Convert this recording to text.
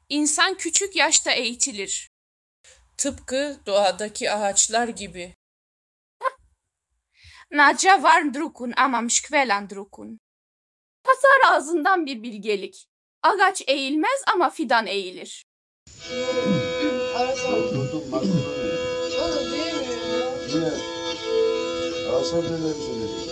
İnsan küçük yaşta eğitilir. Tıpkı doğadaki ağaçlar gibi. Nacia var drukun amam şkvelan drukun. Pazar ağzından bir bilgelik. Ağaç eğilmez ama fidan eğilir. Oturdum makaronu. O da diyemiyorum ya. Yine. Asal öyle bir söyledi.